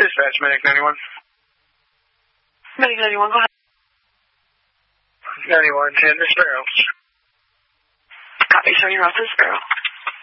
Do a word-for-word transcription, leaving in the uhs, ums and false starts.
Dispatch, Medic ninety-one. Medic ninety-one, go ahead. ninety-one ten to Sparrow. Copy, sir. You're off to Sparrow.